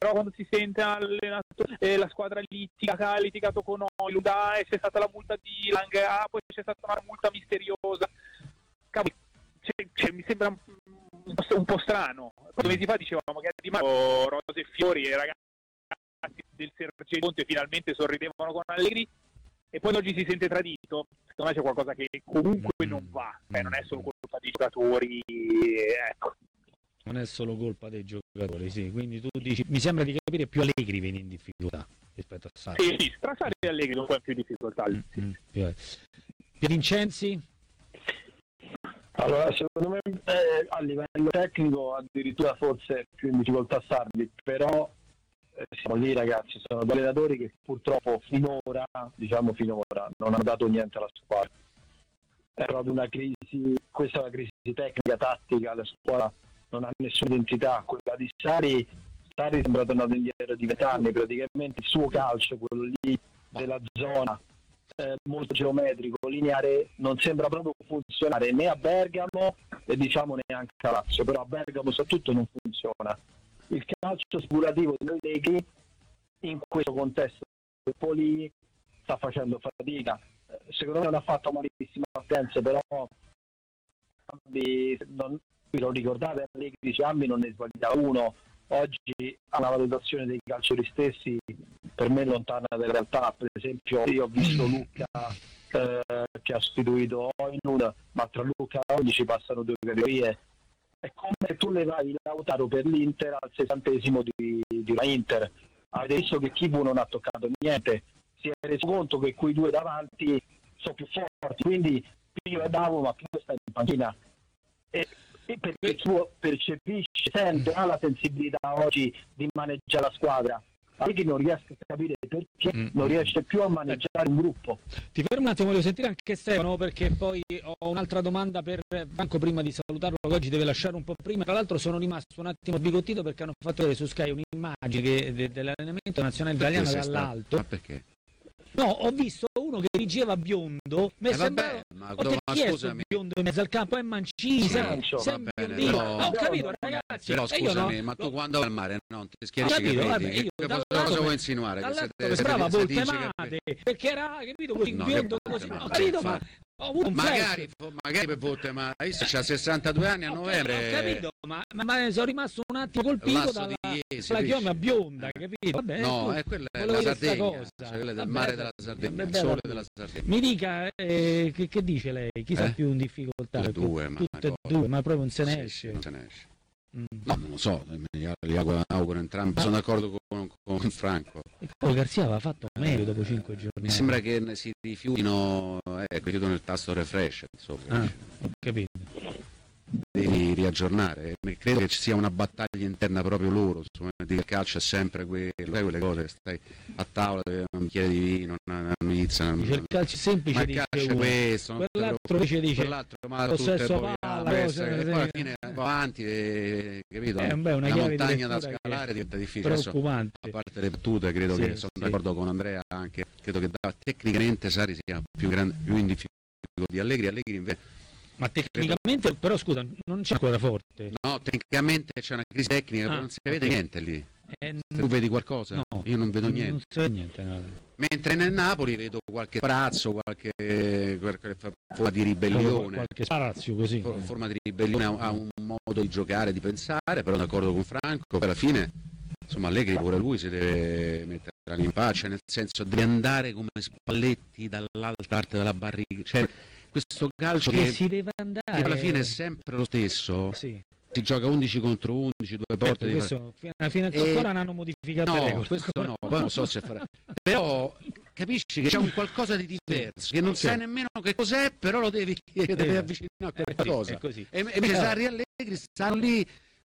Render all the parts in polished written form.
però quando si sente la squadra ha litigato con Oilund, c'è stata la multa di Lang, poi c'è stata una multa misteriosa, cavolo, mi sembra un po' strano. 2 mesi fa dicevamo che Di Maio, rose e fiori, e ragazzi del Sergei Conte finalmente sorridevano con Allegri, e poi oggi si sente tradito. Secondo me c'è qualcosa che comunque non va, non è solo colpa dei giocatori, ecco. Non è solo colpa dei giocatori, sì. Quindi tu dici, mi sembra di capire, più Allegri viene in difficoltà rispetto a Sarri. Sì, tra Sarri e Allegri non può più difficoltà. Vincenzi? Allora, secondo me a livello tecnico addirittura forse più in difficoltà Sarri, però siamo lì, ragazzi, sono 2 allenatori che purtroppo finora non hanno dato niente alla squadra. È proprio una crisi, questa è una crisi tecnica, tattica, la squadra non ha nessuna identità. Quella di Sarri sembra tornato indietro di 20 anni, praticamente il suo calcio, quello lì della zona, molto geometrico, lineare, non sembra proprio funzionare né a Bergamo e diciamo neanche a Lazio, però a Bergamo soprattutto non funziona. Il calcio speculativo di Allegri in questo contesto Poli sta facendo fatica, secondo me non ha fatto malissimo a Firenze, però lo ricordate, Allegri dice Ambi non ne sbaglia uno. Oggi alla valutazione dei calciatori stessi per me lontana dalla realtà. Per esempio io ho visto Luca che ha sostituito Oilund, ma tra Luca e Oilund ci passano 2 categorie. È come se tu levavi Lautaro per l'Inter al 60° di una Inter. Avete visto che Kivu non ha toccato niente, si è reso conto che quei 2 davanti sono più forti, quindi più andavo ma più sta in panchina, e perché il suo percepisce, sente, ha la sensibilità oggi di maneggiare la squadra. Che non riesco a capire perché non riesce più a maneggiare un gruppo. Ti fermo un attimo, voglio sentire anche Stefano, perché poi ho un'altra domanda per Franco prima di salutarlo, che oggi deve lasciare un po' prima. Tra l'altro sono rimasto un attimo sbigottito perché hanno fatto vedere su Sky un'immagine dell'allenamento nazionale italiano dall'alto. Ma perché? No, ho visto uno che dirigeva Biondo, vabbè, ma scusami, Biondo in mezzo al campo, è Mancini, ho capito, ragazzi. Però scusami, ma tu quando vai al mare non ti schiarisci i capelli? Cosa vuoi insinuare? Che sembrava Voltemade, perché era, capito, così Biondo così, ho capito, ma ho avuto un magari per Voltemade, c'ha 62 anni a novembre. Ho capito, ma sono rimasto un attimo colpito dalla chioma bionda, capito? Vabbè, no, è quella della Sardegna, quella del mare della Sardegna, il sole della Sardegna. Mi dica, che dice lei? Chi sta più in difficoltà? Tutte e due, ma proprio non se ne esce. Non se ne esce. No, non lo so, li auguro entrambi, sono d'accordo con Franco. E poi Garzia aveva fatto meglio dopo 5 giorni. Mi sembra che si rifiutino il tasto refresh, insomma. Ho capito. Devi riaggiornare, credo che ci sia una battaglia interna proprio loro, insomma, il calcio è sempre quelle cose, stai a tavola, un bicchiere di vino, una pizza, il calcio è semplice, ma il calcio è questo, quell'altro invece dice quell'altro, ma possesso poi alla fine va avanti, capito? Una montagna da scalare diventa difficile. Adesso, a parte le battute, credo che sono d'accordo con Andrea, anche credo che tecnicamente Sarri sia più in difficoltà di Allegri invece. Ma tecnicamente, però scusa, non c'è squadra forte. No, tecnicamente c'è una crisi tecnica, però non si vede niente lì. Tu vedi qualcosa? No, io non vedo niente. Non si vede niente. No. Mentre nel Napoli vedo qualche sprazzo, qualche forma di ribellione. Qualche spazio così. Forma di ribellione a un modo di giocare, di pensare, però d'accordo con Franco, per alla fine, insomma, Allegri pure lui si deve mettere in pace, nel senso di andare come Spalletti dall'altra parte della barriera. Cioè, questo calcio che si deve andare, che alla fine è sempre lo stesso, si gioca 11 contro 11, 2 porte fino ancora non hanno modificato le regole. Questo no, poi non so se farà, però capisci che c'è un qualcosa di diverso, che non sai nemmeno che cos'è, però lo devi avvicinare a quella cosa, e invece Sarri e Allegri stanno lì,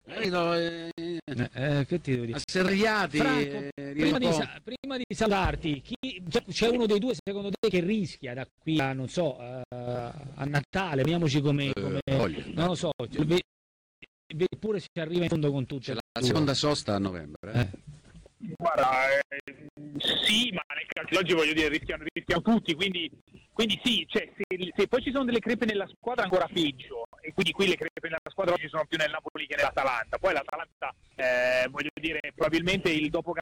che ti devo dire? Asserragliati. Franco, prima di salutarti, c'è uno dei due secondo te che rischia da qui a, non so, a Natale, vediamoci come non lo so, eppure si arriva in fondo con tutte. La seconda sosta a novembre. Guarda, sì, ma nel calcio oggi voglio dire rischiano tutti, quindi sì, cioè, se poi ci sono delle crepe nella squadra ancora peggio, e quindi qui le crepe nella squadra oggi sono più nel Napoli che nell'Atalanta. Poi l'Atalanta, voglio dire, probabilmente il dopo